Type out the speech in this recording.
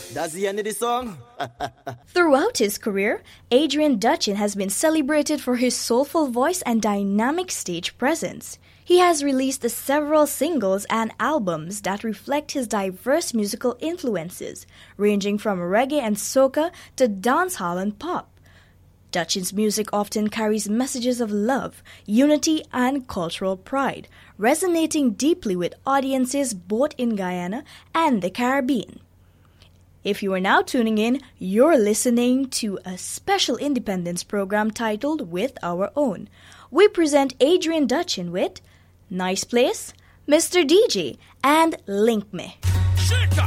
That's the end of the song. Throughout his career, Adrian Dutchin has been celebrated for his soulful voice and dynamic stage presence. He has released several singles and albums that reflect his diverse musical influences, ranging from reggae and soca to dancehall and pop. Dutchin's music often carries messages of love, unity, and cultural pride, resonating deeply with audiences both in Guyana and the Caribbean. If you are now tuning in, you're listening to a special independence program titled With Our Own. We present Adrian Dutchin with Nice Place, Mr. DJ, and Link Me.